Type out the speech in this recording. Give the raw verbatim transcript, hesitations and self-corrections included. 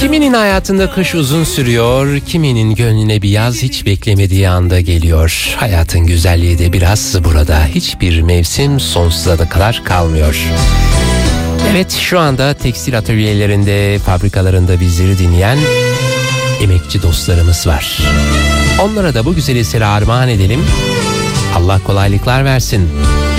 Kiminin hayatında kış uzun sürüyor, kiminin gönlüne bir yaz hiç beklemediği anda geliyor. Hayatın güzelliği de biraz burada. Hiçbir mevsim sonsuza da kadar kalmıyor. Evet, şu anda tekstil atölyelerinde, fabrikalarında bizleri dinleyen emekçi dostlarımız var. Onlara da bu güzel eseri armağan edelim. Allah kolaylıklar versin.